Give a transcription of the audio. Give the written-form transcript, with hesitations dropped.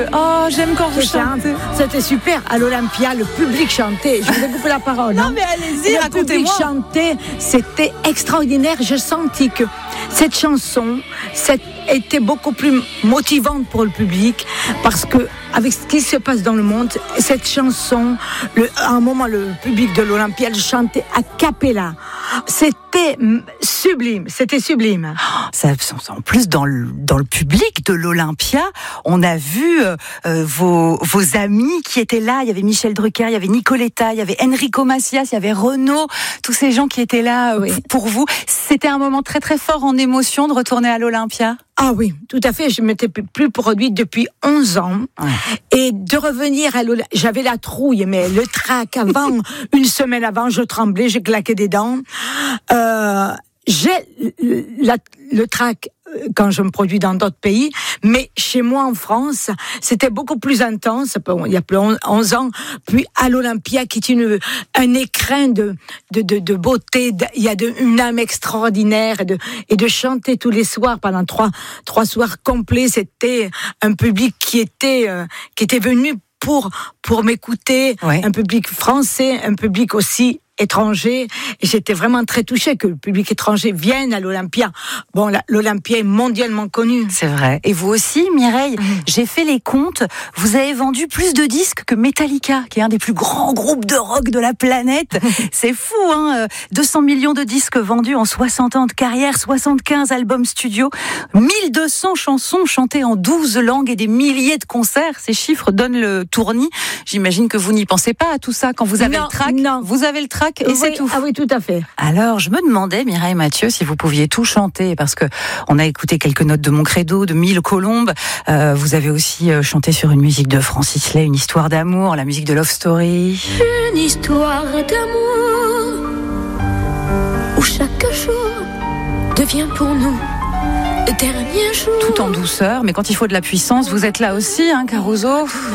Oh, j'aime quand vous chantez. C'était super. À l'Olympia, le public chantait. Je vous ai coupé la parole. Non, mais allez-y, racontez-moi. Le public chantait. C'était extraordinaire. J'ai senti que cette chanson était beaucoup plus motivante pour le public parce que, avec ce qui se passe dans le monde, cette chanson, à un moment, le public de l'Olympia le chantait a cappella. C'était sublime. En plus, dans le public de l'Olympia, on a vu vos amis qui étaient là. Il y avait Michel Drucker, il y avait Nicoletta, il y avait Enrico Macias, il y avait Renaud, tous ces gens qui étaient là pour vous. C'était un moment très très fort en émotion de retourner à l'Olympia. Ah oui, tout à fait. Je m'étais plus produite depuis 11 ans. Ouais. Et de revenir à l'Olympia, j'avais la trouille, mais le trac avant, une semaine avant, je tremblais, je claquais des dents. J'ai le trac quand je me produis dans d'autres pays, mais chez moi en France, c'était beaucoup plus intense, il y a plus 11 ans, puis à l'Olympia, qui est un écrin de beauté, il y a une âme extraordinaire, et de chanter tous les soirs pendant trois soirs complets, c'était un public qui était venu pour m'écouter, ouais. Un public français, un public aussi étranger, et j'étais vraiment très touchée que le public étranger vienne à l'Olympia. Bon, l'Olympia est mondialement connue. C'est vrai. Et vous aussi, Mireille, j'ai fait les comptes, vous avez vendu plus de disques que Metallica, qui est un des plus grands groupes de rock de la planète. C'est fou, hein, 200 millions de disques vendus en 60 ans de carrière, 75 albums studio, 1200 chansons chantées en 12 langues et des milliers de concerts. Ces chiffres donnent le tournis. J'imagine que vous n'y pensez pas à tout ça quand vous avez le trac. Non. Vous avez le trac et c'est tout. Ah oui, tout à fait. Alors, je me demandais, Mireille Mathieu, si vous pouviez tout chanter, parce que on a écouté quelques notes de Mon Credo, de Mille Colombes. Vous avez aussi chanté sur une musique de Francis Lay, une histoire d'amour, la musique de Love Story. Une histoire d'amour où chaque jour devient pour nous le dernier jour. Tout en douceur, mais quand il faut de la puissance, vous êtes là aussi, hein, Caruso.